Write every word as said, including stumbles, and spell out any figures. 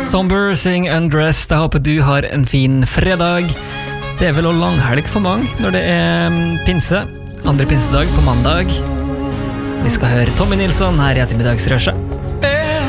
Somber, Sing Undressed. Jeg håper du har en fin fredag. Det er vel også langhelg for mange når det er pinse. Andre pinsedag på mandag. Vi skal høre Tommy Nilsson her i ettermiddagsrushet.